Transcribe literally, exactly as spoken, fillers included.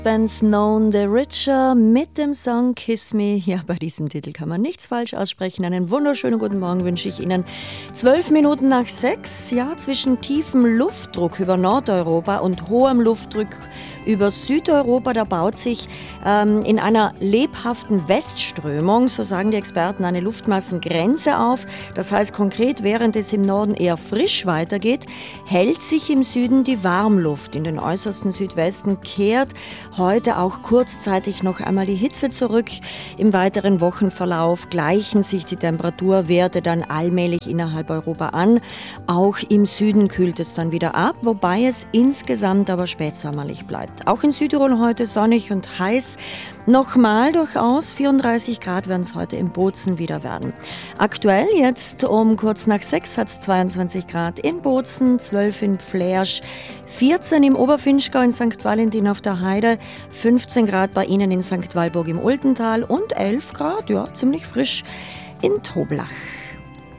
Ben Snow, The Richer mit dem Song Kiss Me. Ja, bei diesem Titel kann man nichts falsch aussprechen. Einen wunderschönen guten Morgen wünsche ich Ihnen. Zwölf Minuten nach sechs, ja, zwischen tiefem Luftdruck über Nordeuropa und hohem Luftdruck über Südeuropa, da baut sich ähm, in einer lebhaften Westströmung, so sagen die Experten, eine Luftmassengrenze auf. Das heißt konkret, während es im Norden eher frisch weitergeht, hält sich im Süden die Warmluft. In den äußersten Südwesten kehrt heute auch kurzzeitig noch einmal die Hitze zurück. Im weiteren Wochenverlauf gleichen sich die Temperaturwerte dann allmählich innerhalb Europa an. Auch im Süden kühlt es dann wieder ab, wobei es insgesamt aber spätsommerlich bleibt. Auch in Südtirol heute sonnig und heiß. Nochmal durchaus, vierunddreißig Grad werden es heute in Bozen wieder werden. Aktuell jetzt um kurz nach sechs hat es zweiundzwanzig Grad in Bozen, zwölf in Flersch, vierzehn im Oberfinchgau in Sankt Valentin auf der Heide, fünfzehn Grad bei Ihnen in Sankt Walburg im Ultental und elf Grad, ja, ziemlich frisch in Toblach.